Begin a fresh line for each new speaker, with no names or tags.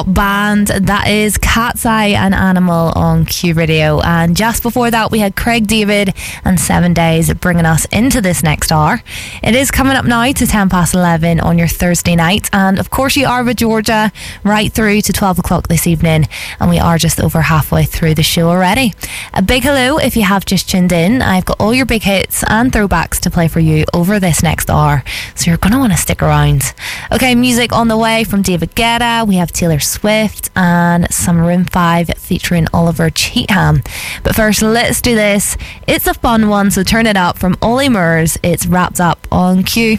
band. That is Cat's Eye and Animal on Q Radio. And just before that, we had Craig David and 7 Days bringing us into this next hour. It is coming up now to 11 on your Thursday night. And of course, you are with Georgia right through to 12 o'clock this evening. And we are just over halfway through the show already. A big hello if you have just tuned in. I've got all your big hits and throwbacks to play for you over this next hour. So you're going to want to stick around. Okay, music on the way from David Guetta. We have Taylor Swift and some Room 5 featuring Oliver Cheatham. But first, let's do this. It's a fun one, so turn it up from Ollie Murs. It's Wrapped Up on Q.